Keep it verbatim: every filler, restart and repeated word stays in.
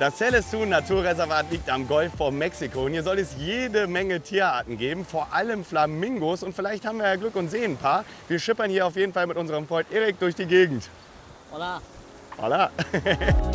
Das Celestún Naturreservat liegt am Golf von Mexiko und hier soll es jede Menge Tierarten geben, vor allem Flamingos und vielleicht haben wir ja Glück und sehen ein paar. Wir schippern hier auf jeden Fall mit unserem Freund Erik durch die Gegend. Hola. Hola.